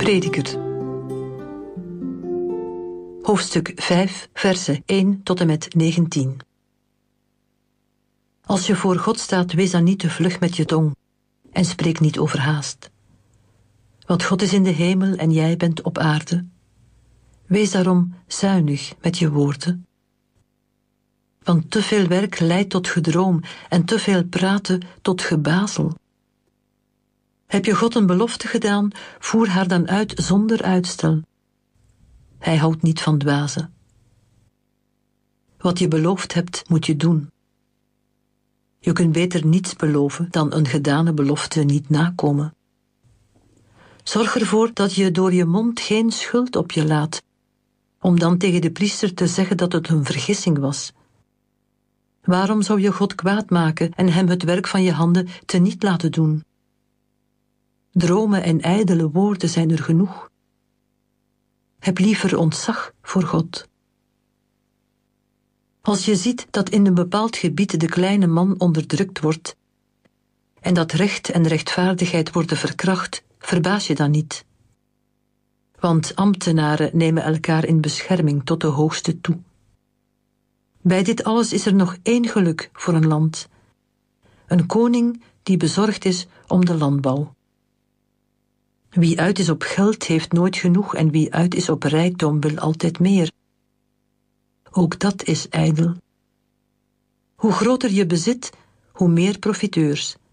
Prediker. Hoofdstuk 5, versen 1 tot en met 19. Als je voor God staat, wees dan niet te vlug met je tong en spreek niet overhaast. Want God is in de hemel en jij bent op aarde. Wees daarom zuinig met je woorden. Want te veel werk leidt tot gedroom en te veel praten tot gebazel. Heb je God een belofte gedaan, voer haar dan uit zonder uitstel. Hij houdt niet van dwazen. Wat je beloofd hebt, moet je doen. Je kunt beter niets beloven dan een gedane belofte niet nakomen. Zorg ervoor dat je door je mond geen schuld op je laat, om dan tegen de priester te zeggen dat het een vergissing was. Waarom zou je God kwaad maken en hem het werk van je handen teniet laten doen? Dromen en ijdele woorden zijn er genoeg. Heb liever ontzag voor God. Als je ziet dat in een bepaald gebied de kleine man onderdrukt wordt en dat recht en rechtvaardigheid worden verkracht, verbaas je dan niet. Want ambtenaren nemen elkaar in bescherming tot de hoogste toe. Bij dit alles is er nog één geluk voor een land. Een koning die bezorgd is om de landbouw. Wie uit is op geld heeft nooit genoeg en wie uit is op rijkdom wil altijd meer. Ook dat is ijdel. Hoe groter je bezit, hoe meer profiteurs.